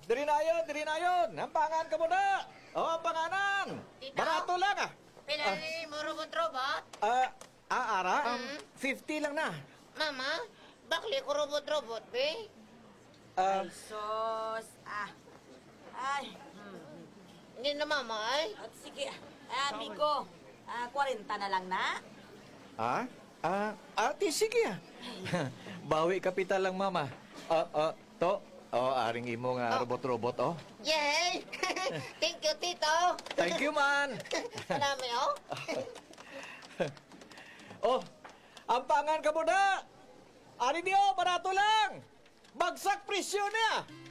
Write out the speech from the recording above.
diri na yun. Ampangan ka muna. Oh, ampanganan. Tita? Barato lang ah. Pilari mo robot-robot? Ara, 50 lang na. Mama, bakli ko robot-robot, be? Ah, Ay, sos. Ay. Hindi na, mama, ay. At sige, amigo. 40 na lang na. ate, sige ah. Bawi kapital lang, mama. To. Oh, aring imo nga robot-robot, oh. Yay! Thank you, Tito. Thank you, man. Salami, oh. Oh, ampangan ka muna. Ari diyo, barato lang. Bagsak presyo na.